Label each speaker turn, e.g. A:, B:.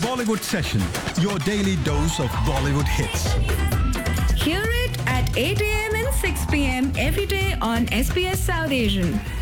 A: Bollywood Session, your daily dose of Bollywood hits.
B: Hear it at 8 a.m. and 6 p.m. every day on SBS South Asian.